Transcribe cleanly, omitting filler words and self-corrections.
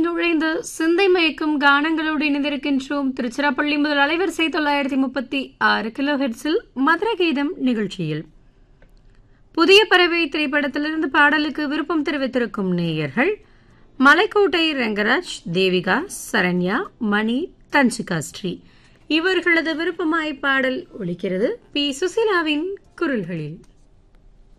நுழைந்து சிந்தை மயக்கும் கானங்களோடு இணைந்திருக்கின்றோம். திருச்சிராப்பள்ளி முதல் அலைவரிசை 936 கிலோஹெர்ட்ஸில் மதுர கீதம் நிகழ்ச்சியில் புதிய பறவை திரைப்படத்திலிருந்து பாடலுக்கு விருப்பம் தெரிவித்திருக்கும் நேயர்கள் மலைக்கோட்டை ரங்கராஜ், தேவிகா, சரண்யா, மணி, தன்சிகா ஸ்ரீ. இவர்களது விருப்பமாய் பாடல் ஒலிக்கிறது பி. சுசீலாவின் குரல்களில்.